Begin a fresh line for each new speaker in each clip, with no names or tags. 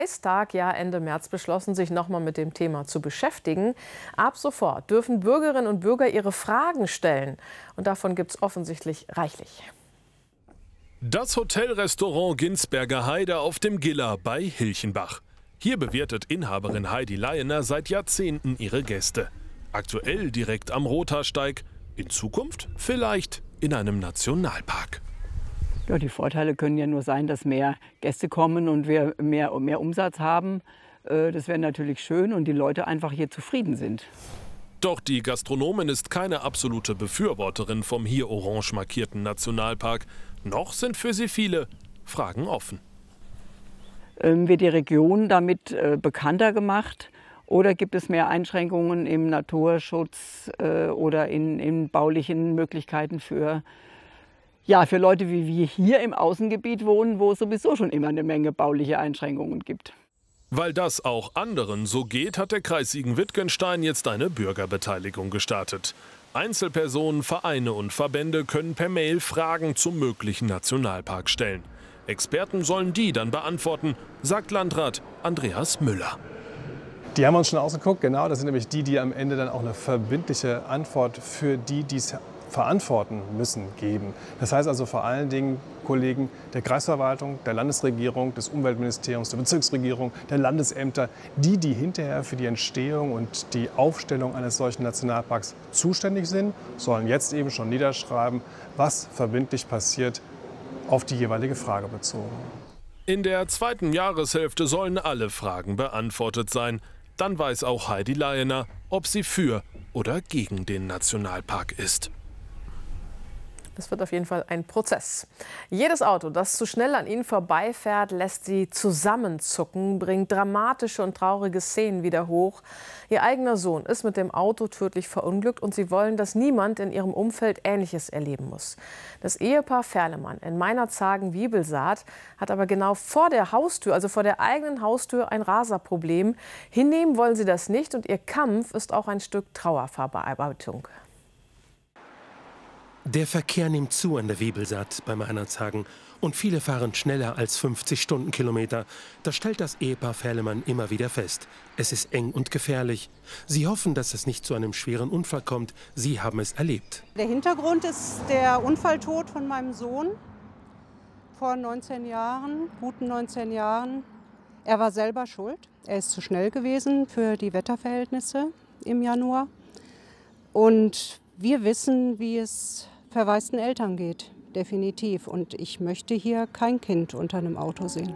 Reichstag ja Ende März beschlossen, sich nochmal mit dem Thema zu beschäftigen. Ab sofort dürfen Bürgerinnen und Bürger ihre Fragen stellen. Und davon gibt es offensichtlich reichlich.
Das Hotelrestaurant Ginsberger Heide auf dem Giller bei Hilchenbach. Hier bewirtet Inhaberin Heidi Leyener seit Jahrzehnten ihre Gäste. Aktuell direkt am Rothaarsteig, in Zukunft vielleicht in einem Nationalpark.
Ja, die Vorteile können ja nur sein, dass mehr Gäste kommen und wir mehr Umsatz haben. Das wäre natürlich schön und die Leute einfach hier zufrieden sind.
Doch die Gastronomin ist keine absolute Befürworterin vom hier orange markierten Nationalpark. Noch sind für sie viele Fragen offen.
Wird die Region damit bekannter gemacht oder gibt es mehr Einschränkungen im Naturschutz oder in baulichen Möglichkeiten für Leute wie wir hier im Außengebiet wohnen, wo es sowieso schon immer eine Menge bauliche Einschränkungen gibt?
Weil das auch anderen so geht, hat der Kreis Siegen-Wittgenstein jetzt eine Bürgerbeteiligung gestartet. Einzelpersonen, Vereine und Verbände können per Mail Fragen zum möglichen Nationalpark stellen. Experten sollen die dann beantworten, sagt Landrat Andreas Müller.
Die haben wir uns schon ausgeguckt, genau. Das sind nämlich die am Ende dann auch eine verbindliche Antwort für die es verantworten müssen, geben. Das heißt also vor allen Dingen Kollegen der Kreisverwaltung, der Landesregierung, des Umweltministeriums, der Bezirksregierung, der Landesämter, die hinterher für die Entstehung und die Aufstellung eines solchen Nationalparks zuständig sind, sollen jetzt eben schon niederschreiben, was verbindlich passiert, auf die jeweilige Frage bezogen.
In der zweiten Jahreshälfte sollen alle Fragen beantwortet sein. Dann weiß auch Heidi Leyener, ob sie für oder gegen den Nationalpark ist.
Das wird auf jeden Fall ein Prozess. Jedes Auto, das zu schnell an ihnen vorbeifährt, lässt sie zusammenzucken, bringt dramatische und traurige Szenen wieder hoch. Ihr eigener Sohn ist mit dem Auto tödlich verunglückt und sie wollen, dass niemand in ihrem Umfeld Ähnliches erleben muss. Das Ehepaar Ferlemann in Meinerzhagen-Wiebelsaat hat aber genau vor der Haustür, also vor der eigenen Haustür, ein Raserproblem. Hinnehmen wollen sie das nicht und ihr Kampf ist auch ein Stück Trauerverarbeitung.
Der Verkehr nimmt zu an der Wiebelsaat bei Meinerzhagen und viele fahren schneller als 50 Stundenkilometer. Das stellt das Ehepaar Ferlemann immer wieder fest. Es ist eng und gefährlich. Sie hoffen, dass es nicht zu einem schweren Unfall kommt. Sie haben es erlebt.
Der Hintergrund ist der Unfalltod von meinem Sohn vor 19 Jahren, guten 19 Jahren. Er war selber schuld. Er ist zu schnell gewesen für die Wetterverhältnisse im Januar. Und wir wissen, wie es verwaisten Eltern geht, definitiv. Und ich möchte hier kein Kind unter einem Auto sehen.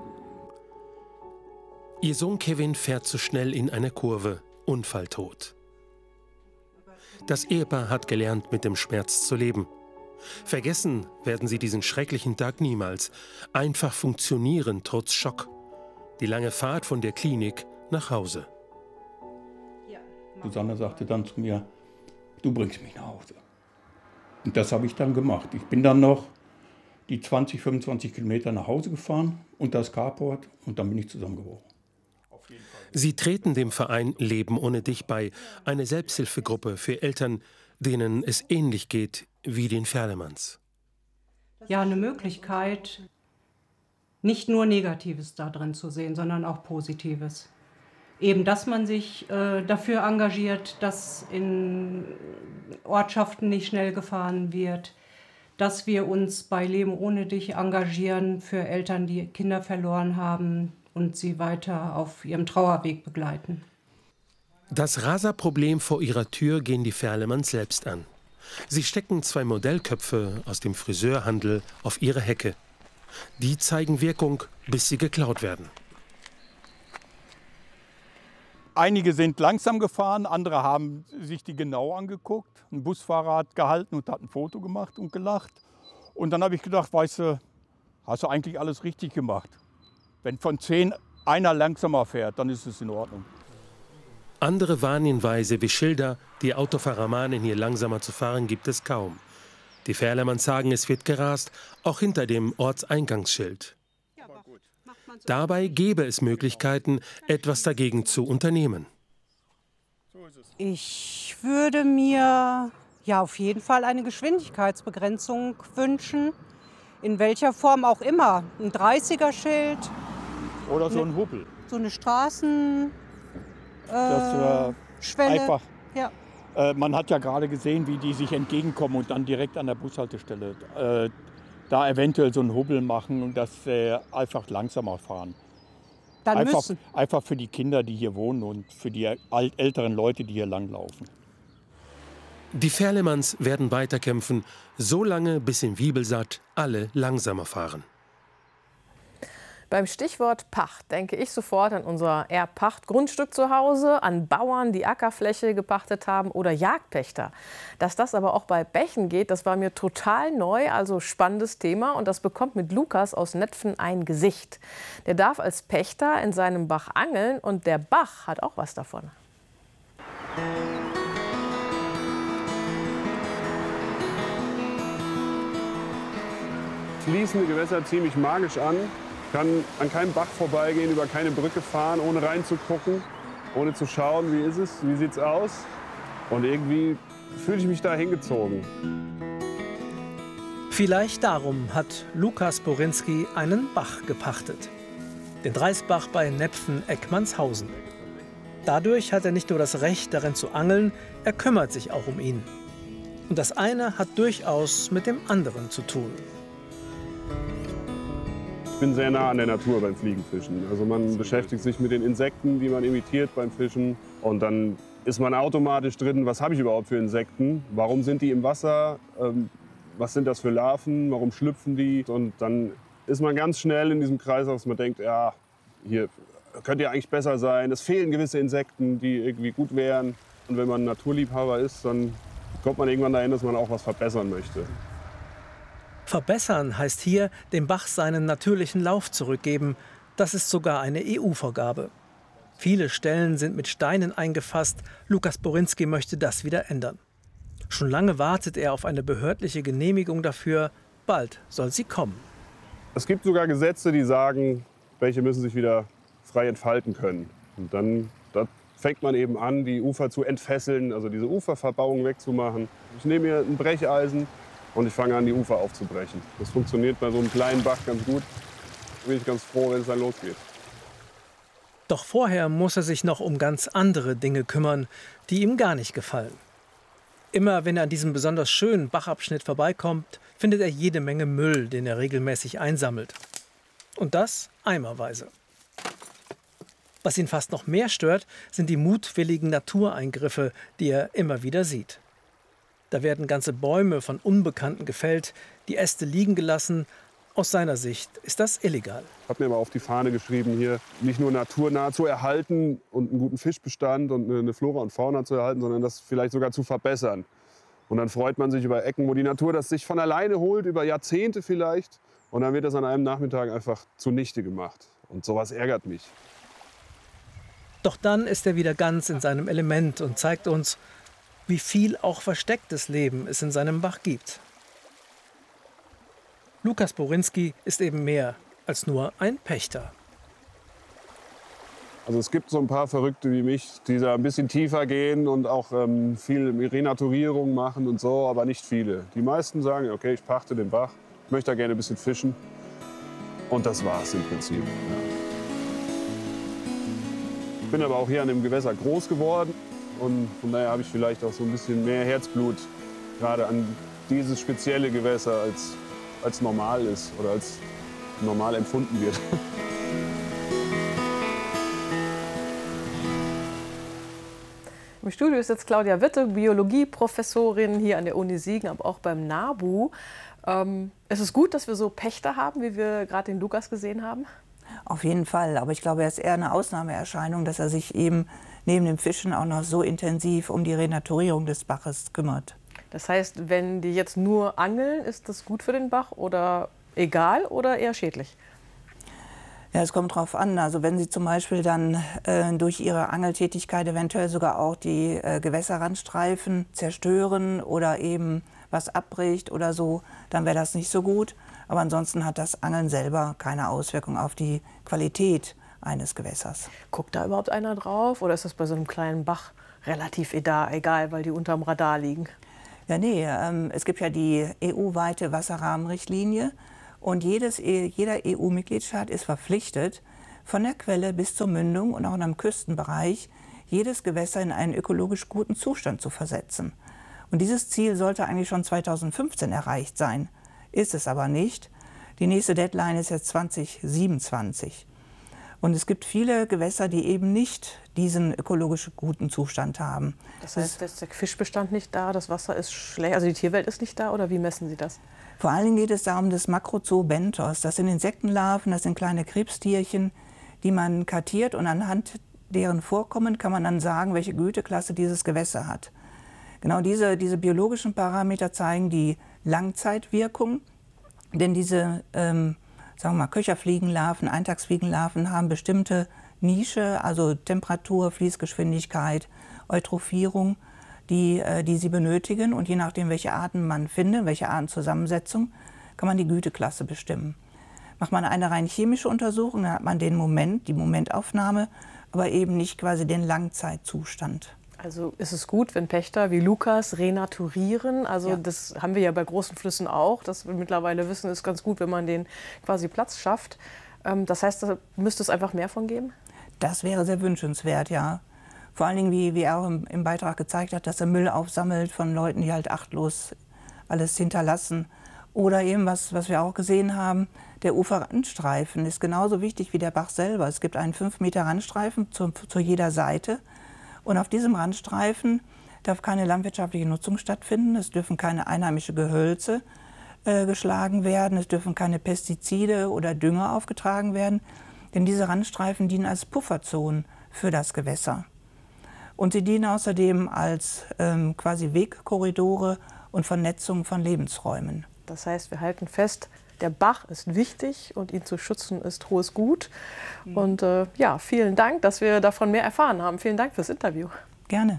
Ihr Sohn Kevin fährt zu schnell in eine Kurve, unfalltot. Das Ehepaar hat gelernt, mit dem Schmerz zu leben. Vergessen werden sie diesen schrecklichen Tag niemals. Einfach funktionieren trotz Schock. Die lange Fahrt von der Klinik nach Hause.
Susanne sagte dann zu mir: Du bringst mich nach Hause. Und das habe ich dann gemacht. Ich bin dann noch die 20, 25 Kilometer nach Hause gefahren und das Carport und dann bin ich zusammengebrochen.
Sie treten dem Verein Leben ohne dich bei, eine Selbsthilfegruppe für Eltern, denen es ähnlich geht wie den Ferlemanns.
Ja, eine Möglichkeit, nicht nur Negatives da drin zu sehen, sondern auch Positives. Eben, dass man sich dafür engagiert, dass in Ortschaften nicht schnell gefahren wird, dass wir uns bei Leben ohne dich engagieren für Eltern, die Kinder verloren haben und sie weiter auf ihrem Trauerweg begleiten.
Das Raserproblem vor ihrer Tür gehen die Ferlemanns selbst an. Sie stecken 2 Modellköpfe aus dem Friseurhandel auf ihre Hecke. Die zeigen Wirkung, bis sie geklaut werden.
Einige sind langsam gefahren, andere haben sich die genau angeguckt. Ein Busfahrer hat gehalten und hat ein Foto gemacht und gelacht. Und dann habe ich gedacht, weißt du, hast du eigentlich alles richtig gemacht. Wenn von 10 einer langsamer fährt, dann ist es in Ordnung.
Andere Warnhinweise wie Schilder, die Autofahrer mahnen, hier langsamer zu fahren, gibt es kaum. Die Ferlemanns sagen, es wird gerast, auch hinter dem Ortseingangsschild. Dabei gäbe es Möglichkeiten, etwas dagegen zu unternehmen.
Ich würde mir auf jeden Fall eine Geschwindigkeitsbegrenzung wünschen, in welcher Form auch immer. Ein 30er-Schild
Oder so ein Hubbel.
So eine Straßen...
Das
Schwelle.
einfach.
Ja.
Man hat ja gerade gesehen, wie die sich entgegenkommen und dann direkt an der Bushaltestelle da eventuell so einen Hubbel machen und dass sie einfach langsamer fahren.
Dann
Einfach für die Kinder, die hier wohnen und für die älteren Leute, die hier langlaufen.
Die Fährlemanns werden weiterkämpfen, so lange bis in Wiebelsatt alle langsamer fahren.
Beim Stichwort Pacht denke ich sofort an unser Erpacht-Grundstück zu Hause, an Bauern, die Ackerfläche gepachtet haben oder Jagdpächter. Dass das aber auch bei Bächen geht, das war mir total neu, also spannendes Thema. Und das bekommt mit Lukas aus Netphen ein Gesicht. Der darf als Pächter in seinem Bach angeln und der Bach hat auch was davon.
Fließende Gewässer ziehen mich magisch an. Kann an keinem Bach vorbeigehen, über keine Brücke fahren, ohne reinzugucken, ohne zu schauen, wie ist es, wie sieht's aus. Und irgendwie fühle ich mich da hingezogen.
Vielleicht darum hat Lukas Borinski einen Bach gepachtet. Den Dreisbach bei Nepfen-Eckmannshausen. Dadurch hat er nicht nur das Recht, darin zu angeln, er kümmert sich auch um ihn. Und das eine hat durchaus mit dem anderen zu tun.
Ich bin sehr nah an der Natur beim Fliegenfischen. Also man beschäftigt sich mit den Insekten, die man imitiert beim Fischen. Und dann ist man automatisch drin, was habe ich überhaupt für Insekten? Warum sind die im Wasser? Was sind das für Larven? Warum schlüpfen die? Und dann ist man ganz schnell in diesem Kreis, dass man denkt, ja, hier könnte ja eigentlich besser sein. Es fehlen gewisse Insekten, die irgendwie gut wären. Und wenn man Naturliebhaber ist, dann kommt man irgendwann dahin, dass man auch was verbessern möchte.
Verbessern heißt hier, dem Bach seinen natürlichen Lauf zurückgeben. Das ist sogar eine EU-Vorgabe. Viele Stellen sind mit Steinen eingefasst. Lukas Borinski möchte das wieder ändern. Schon lange wartet er auf eine behördliche Genehmigung dafür. Bald soll sie kommen.
Es gibt sogar Gesetze, die sagen, welche müssen sich wieder frei entfalten können. Und dann da fängt man eben an, die Ufer zu entfesseln, also diese Uferverbauung wegzumachen. Ich nehme mir ein Brecheisen und ich fange an, die Ufer aufzubrechen. Das funktioniert bei so einem kleinen Bach ganz gut. Da bin ich ganz froh, wenn es dann losgeht.
Doch vorher muss er sich noch um ganz andere Dinge kümmern, die ihm gar nicht gefallen. Immer wenn er an diesem besonders schönen Bachabschnitt vorbeikommt, findet er jede Menge Müll, den er regelmäßig einsammelt. Und das eimerweise. Was ihn fast noch mehr stört, sind die mutwilligen Natureingriffe, die er immer wieder sieht. Da werden ganze Bäume von Unbekannten gefällt, die Äste liegen gelassen. Aus seiner Sicht ist das illegal.
Ich habe mir aber auf die Fahne geschrieben, hier nicht nur naturnah zu erhalten und einen guten Fischbestand und eine Flora und Fauna zu erhalten, sondern das vielleicht sogar zu verbessern. Und dann freut man sich über Ecken, wo die Natur das sich von alleine holt, über Jahrzehnte vielleicht. Und dann wird das an einem Nachmittag einfach zunichte gemacht. Und sowas ärgert mich.
Doch dann ist er wieder ganz in seinem Element und zeigt uns, wie viel auch verstecktes Leben es in seinem Bach gibt. Lukas Borinski ist eben mehr als nur ein Pächter.
Also es gibt so ein paar Verrückte wie mich, die da ein bisschen tiefer gehen und auch viel Renaturierung machen und so, aber nicht viele. Die meisten sagen, okay, ich pachte den Bach, ich möchte da gerne ein bisschen fischen. Und das war's im Prinzip. Ja. Ich bin aber auch hier an dem Gewässer groß geworden. Und von daher habe ich vielleicht auch so ein bisschen mehr Herzblut gerade an dieses spezielle Gewässer, als normal ist oder als normal empfunden wird.
Im Studio ist jetzt Claudia Witte, Biologieprofessorin hier an der Uni Siegen, aber auch beim NABU. Es ist gut, dass wir so Pächter haben, wie wir gerade den Lukas gesehen haben?
Auf jeden Fall, aber ich glaube, er ist eher eine Ausnahmeerscheinung, dass er sich eben neben dem Fischen auch noch so intensiv um die Renaturierung des Baches kümmert.
Das heißt, wenn die jetzt nur angeln, ist das gut für den Bach oder egal oder eher schädlich?
Ja, es kommt drauf an. Also wenn Sie zum Beispiel dann durch Ihre Angeltätigkeit eventuell sogar auch die Gewässerrandstreifen zerstören oder eben was abbricht oder so, dann wäre das nicht so gut. Aber ansonsten hat das Angeln selber keine Auswirkung auf die Qualität eines Gewässers.
Guckt da überhaupt einer drauf oder ist das bei so einem kleinen Bach relativ egal, weil die unterm Radar liegen?
Ja, nee, es gibt ja die EU-weite Wasserrahmenrichtlinie und jeder EU-Mitgliedstaat ist verpflichtet, von der Quelle bis zur Mündung und auch in einem Küstenbereich jedes Gewässer in einen ökologisch guten Zustand zu versetzen. Und dieses Ziel sollte eigentlich schon 2015 erreicht sein, ist es aber nicht. Die nächste Deadline ist jetzt 2027. Und es gibt viele Gewässer, die eben nicht diesen ökologisch guten Zustand haben.
Das heißt, ist der Fischbestand nicht da, das Wasser ist schlecht, also die Tierwelt ist nicht da, oder wie messen Sie das?
Vor allen Dingen geht es da um das Makrozoo benthos. Das sind Insektenlarven, das sind kleine Krebstierchen, die man kartiert, und anhand deren Vorkommen kann man dann sagen, welche Güteklasse dieses Gewässer hat. Genau diese biologischen Parameter zeigen die Langzeitwirkung, denn diese sagen wir mal, Köcherfliegenlarven, Eintagsfliegenlarven haben bestimmte Nische, also Temperatur, Fließgeschwindigkeit, Eutrophierung, die sie benötigen. Und je nachdem, welche Arten man findet, welche Artenzusammensetzung, kann man die Güteklasse bestimmen. Macht man eine rein chemische Untersuchung, dann hat man den Moment, die Momentaufnahme, aber eben nicht quasi den Langzeitzustand.
Also ist es gut, wenn Pächter wie Lukas renaturieren? Also
Ja.
Das haben wir ja bei großen Flüssen auch. Das wir mittlerweile wissen, ist ganz gut, wenn man denen quasi Platz schafft. Das heißt, da müsste es einfach mehr von geben?
Das wäre sehr wünschenswert, ja. Vor allen Dingen, wie er auch im Beitrag gezeigt hat, dass er Müll aufsammelt von Leuten, die halt achtlos alles hinterlassen. Oder eben, was wir auch gesehen haben, der Uferrandstreifen ist genauso wichtig wie der Bach selber. Es gibt einen 5 Meter Randstreifen zu jeder Seite. Und auf diesem Randstreifen darf keine landwirtschaftliche Nutzung stattfinden. Es dürfen keine einheimischen Gehölze geschlagen werden. Es dürfen keine Pestizide oder Dünger aufgetragen werden. Denn diese Randstreifen dienen als Pufferzonen für das Gewässer. Und sie dienen außerdem als quasi Wegkorridore und Vernetzung von Lebensräumen.
Das heißt, wir halten fest, der Bach ist wichtig und ihn zu schützen ist hohes Gut. Und ja, vielen Dank, dass wir davon mehr erfahren haben. Vielen Dank fürs Interview.
Gerne.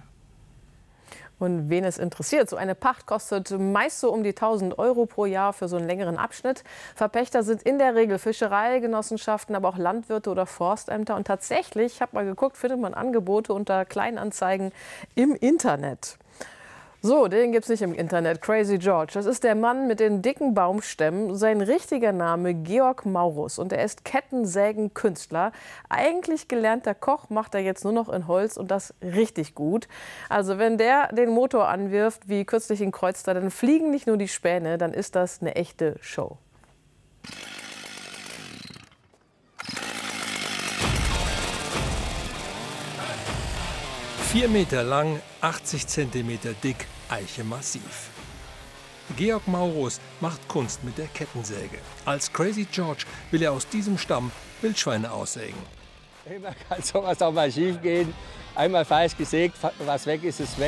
Und wen es interessiert, so eine Pacht kostet meist so um die 1.000 € pro Jahr für so einen längeren Abschnitt. Verpächter sind in der Regel Fischereigenossenschaften, aber auch Landwirte oder Forstämter. Und tatsächlich, ich habe mal geguckt, findet man Angebote unter Kleinanzeigen im Internet. So, den gibt es nicht im Internet. Crazy George, das ist der Mann mit den dicken Baumstämmen. Sein richtiger Name Georg Maurus und er ist Kettensägenkünstler. Eigentlich gelernter Koch, macht er jetzt nur noch in Holz und das richtig gut. Also wenn der den Motor anwirft, wie kürzlich in Kreuztal, dann fliegen nicht nur die Späne, dann ist das eine echte Show.
Vier Meter lang, 80 Zentimeter dick, Eiche massiv. Georg Maurus macht Kunst mit der Kettensäge. Als Crazy George will er aus diesem Stamm Wildschweine aussägen.
Immer kann sowas auch mal schief gehen. Einmal falsch gesägt, was weg ist, ist weg.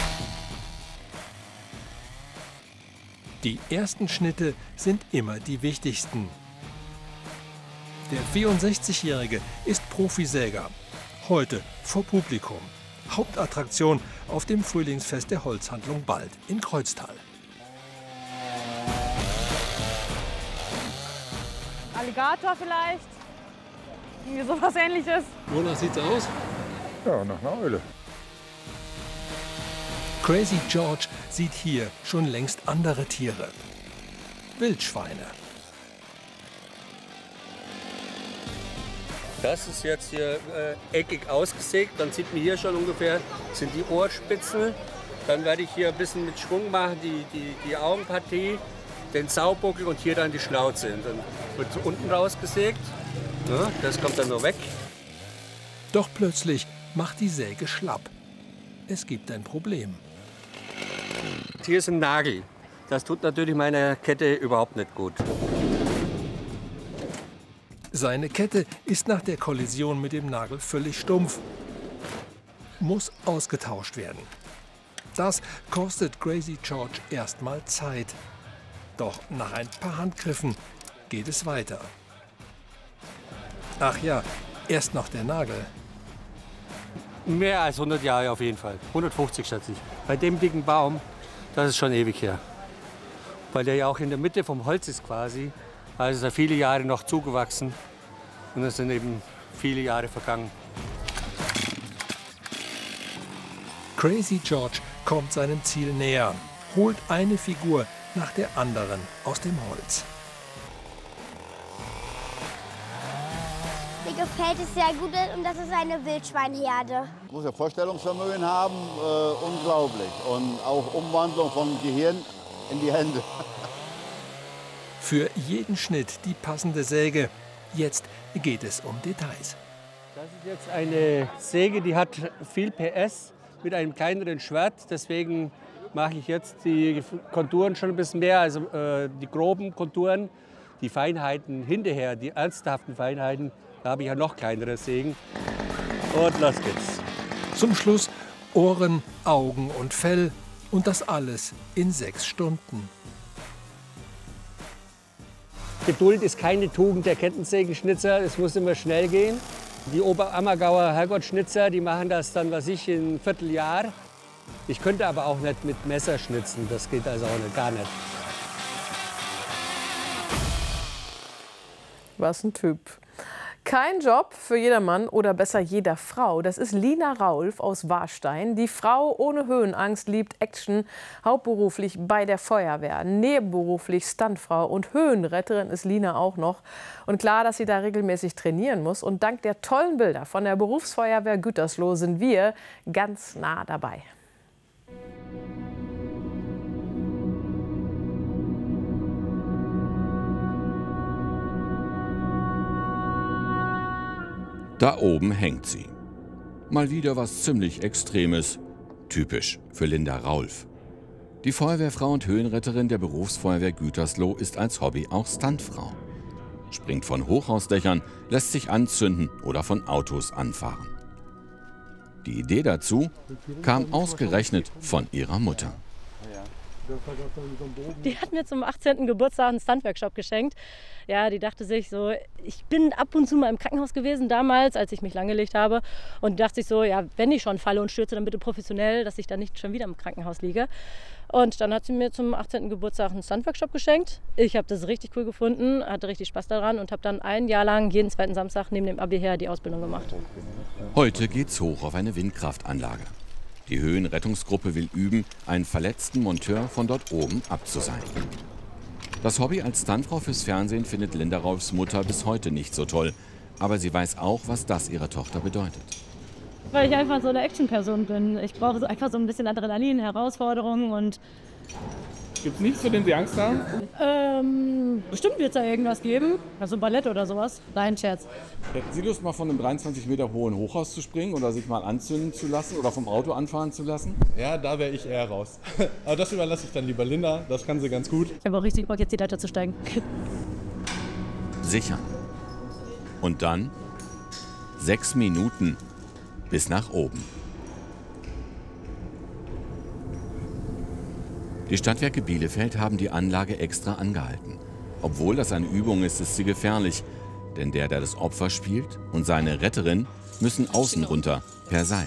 Die ersten Schnitte sind immer die wichtigsten. Der 64-Jährige ist Profisäger. Heute vor Publikum. Hauptattraktion auf dem Frühlingsfest der Holzhandlung Bald in Kreuztal.
Alligator vielleicht? Irgendwie sowas Ähnliches.
Wonach sieht's aus?
Ja, nach einer Eule.
Crazy George sieht hier schon längst andere Tiere. Wildschweine.
Das ist jetzt hier eckig ausgesägt. Dann sieht man hier schon ungefähr, sind die Ohrspitzen. Dann werde ich hier ein bisschen mit Schwung machen, die Augenpartie, den Saubuckel und hier dann die Schnauze. Und dann wird so unten rausgesägt. Ja, das kommt dann nur weg.
Doch plötzlich macht die Säge schlapp. Es gibt ein Problem.
Hier ist ein Nagel. Das tut natürlich meiner Kette überhaupt nicht gut.
Seine Kette ist nach der Kollision mit dem Nagel völlig stumpf. Muss ausgetauscht werden. Das kostet Crazy George erstmal Zeit. Doch nach ein paar Handgriffen geht es weiter. Ach ja, erst noch der Nagel.
Mehr als 100 Jahre auf jeden Fall. 150 schätze ich. Bei dem dicken Baum, das ist schon ewig her. Weil der ja auch in der Mitte vom Holz ist quasi. Also ist er viele Jahre noch zugewachsen. Und es sind eben viele Jahre vergangen.
Crazy George kommt seinem Ziel näher, holt eine Figur nach der anderen aus dem Holz.
Dicke
gefällt es sehr gut und das ist eine Wildschweinherde.
Man muss ja Vorstellungsvermögen haben, unglaublich. Und auch Umwandlung vom Gehirn in die Hände.
Für jeden Schnitt die passende Säge. Jetzt geht es um Details.
Das ist jetzt eine Säge, die hat viel PS mit einem kleineren Schwert. Deswegen mache ich jetzt die Konturen schon ein bisschen mehr, also die groben Konturen. Die Feinheiten hinterher, die ernsthaften Feinheiten, da habe ich ja noch kleinere Sägen. Und los geht's.
Zum Schluss Ohren, Augen und Fell und das alles in 6 Stunden.
Geduld ist keine Tugend der Kettensägenschnitzer, es muss immer schnell gehen. Die Oberammergauer Herrgottschnitzer, die machen das dann, was ich, in ein Vierteljahr. Ich könnte aber auch nicht mit Messer schnitzen, das geht also auch nicht, gar nicht.
Was ein Typ. Kein Job für jedermann oder besser jeder Frau. Das ist Lina Raulf aus Warstein. Die Frau ohne Höhenangst liebt Action, hauptberuflich bei der Feuerwehr, nebenberuflich Stuntfrau und Höhenretterin ist Lina auch noch. Und klar, dass sie da regelmäßig trainieren muss. Und dank der tollen Bilder von der Berufsfeuerwehr Gütersloh sind wir ganz nah dabei.
Da oben hängt sie. Mal wieder was ziemlich Extremes. Typisch für Linda Raulf. Die Feuerwehrfrau und Höhenretterin der Berufsfeuerwehr Gütersloh ist als Hobby auch Stuntfrau. Springt von Hochhausdächern, lässt sich anzünden oder von Autos anfahren. Die Idee dazu kam ausgerechnet von ihrer Mutter.
Die hat mir zum 18. Geburtstag einen Stuntworkshop geschenkt. Ja, die dachte sich so, ich bin ab und zu mal im Krankenhaus gewesen damals, als ich mich langgelegt habe. Und die dachte sich so, ja, wenn ich schon falle und stürze, dann bitte professionell, dass ich dann nicht schon wieder im Krankenhaus liege. Und dann hat sie mir zum 18. Geburtstag einen Stuntworkshop geschenkt. Ich habe das richtig cool gefunden, hatte richtig Spaß daran und habe dann ein Jahr lang jeden zweiten Samstag neben dem Abi her die Ausbildung gemacht.
Heute geht's hoch auf eine Windkraftanlage. Die Höhenrettungsgruppe will üben, einen verletzten Monteur von dort oben abzuseilen. Das Hobby als Stuntfrau fürs Fernsehen findet Linda Raulfs Mutter bis heute nicht so toll. Aber sie weiß auch, was das ihrer Tochter bedeutet.
Weil ich einfach so eine Action-Person bin. Ich brauche einfach so ein bisschen Adrenalin, Herausforderungen und...
Gibt es nichts, vor dem Sie Angst haben?
Bestimmt wird es da irgendwas geben. Also Ballett oder sowas. Nein, Scherz.
Hätten Sie Lust, mal von einem 23 Meter hohen Hochhaus zu springen oder sich mal anzünden zu lassen oder vom Auto anfahren zu lassen?
Ja, da wäre ich eher raus. Aber das überlasse ich dann lieber Linda. Das kann sie ganz gut.
Ich habe auch richtig Bock, jetzt die Leiter zu steigen.
Sicher. Und dann 6 Minuten bis nach oben. Die Stadtwerke Bielefeld haben die Anlage extra angehalten. Obwohl das eine Übung ist, ist sie gefährlich. Denn der das Opfer spielt und seine Retterin müssen außen runter per Seil.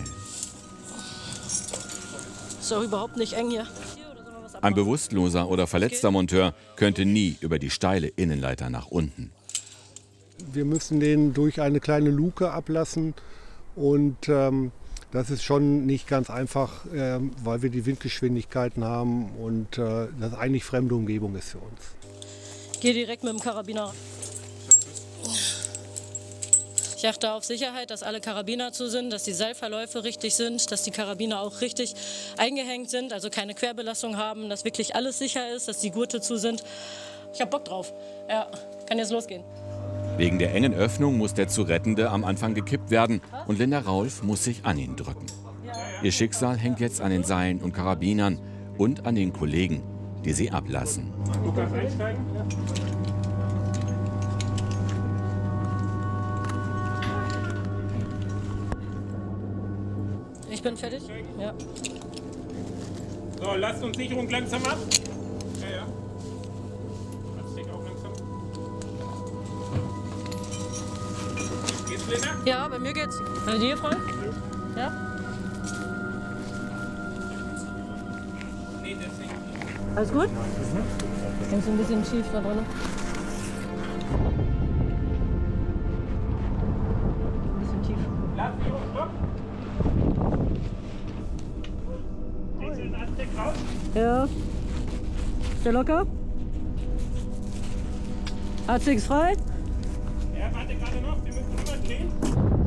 Ist doch überhaupt nicht eng hier.
Ein bewusstloser oder verletzter Monteur könnte nie über die steile Innenleiter nach unten.
Wir müssen den durch eine kleine Luke ablassen und das ist schon nicht ganz einfach, weil wir die Windgeschwindigkeiten haben und das eigentlich fremde Umgebung ist für uns.
Ich gehe direkt mit dem Karabiner. Ich achte auf Sicherheit, dass alle Karabiner zu sind, dass die Seilverläufe richtig sind, dass die Karabiner auch richtig eingehängt sind, also keine Querbelastung haben, dass wirklich alles sicher ist, dass die Gurte zu sind. Ich habe Bock drauf. Ja, kann jetzt losgehen.
Wegen der engen Öffnung muss der zu Rettende am Anfang gekippt werden und Linda Raulf muss sich an ihn drücken. Ihr Schicksal hängt jetzt an den Seilen und Karabinern und an den Kollegen, die sie ablassen.
Du kannst einsteigen? Ja.
Ich bin fertig? Ja.
So, lasst uns Sicherung langsam ab. Ja, ja. Lass dich auch langsam. Geht's, Linda?
Ja, bei mir geht's. Bei dir, Freund? Ja?
Nee, das nicht.
Alles gut? Ich bin so ein bisschen schief da drin. Ein bisschen tief.
Lass dich hoch, stopp.
Ja. Ist der locker? Hat sich's frei?
Ja, warte gerade noch. Wir müssen rüber. Okay.